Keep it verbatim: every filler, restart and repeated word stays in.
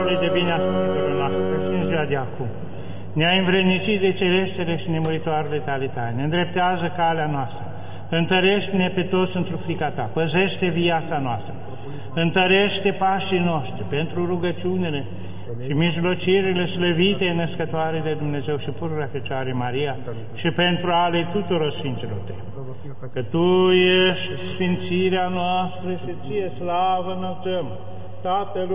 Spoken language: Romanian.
de bine a Sfântelor noastre și în ziua de acum. Ne-a învrednicit de cereștele și nemuritoarele tale taine. Îndreptează calea noastră. Întărește-ne pe toți într-o frica ta. Păzește viața noastră. Întărește pașii noștri pentru rugăciunile și mijlocirile slăvite născătoare de Dumnezeu și pururea Fecioare Maria și pentru ale tuturor Sfinților tăi. Că Tu ești sfințirea noastră și Ție slavă înălțăm, Tatălui